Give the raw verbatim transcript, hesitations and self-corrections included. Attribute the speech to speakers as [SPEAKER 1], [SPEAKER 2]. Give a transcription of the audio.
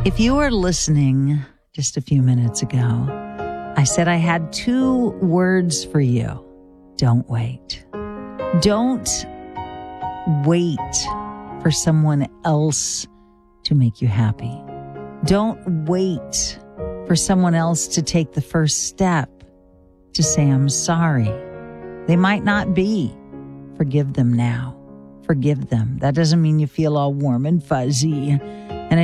[SPEAKER 1] If you were listening just a few minutes ago, I said I had two words for you. Don't wait. Don't wait for someone else to make you happy. Don't wait for someone else to take the first step to say, I'm sorry. They might not be. Forgive them now. Forgive them. That doesn't mean you feel all warm and fuzzy